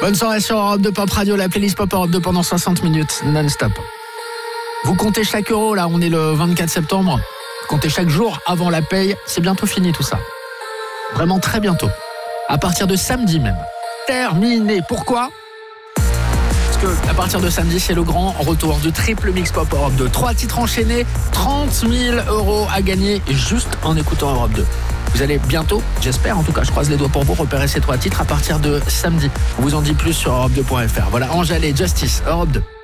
Bonne soirée sur Europe 2 Pop Radio, la playlist Pop Europe 2 pendant 60 minutes non-stop. Vous comptez chaque euro, là, on est le 24 septembre. Vous comptez chaque jour avant la paye. C'est bientôt fini tout ça. Vraiment très bientôt. À partir de samedi même. Terminé. Pourquoi ? Parce que à partir de samedi, c'est le grand retour du triple mix Pop Europe 2. 3 titres enchaînés, 30 000 € à gagner juste en écoutant Europe 2. Vous allez bientôt, j'espère, en tout cas, je croise les doigts pour vous, repérer ces 3 titres à partir de samedi. On vous en dit plus sur Europe2.fr. Voilà, Angèle et Justice, Europe 2.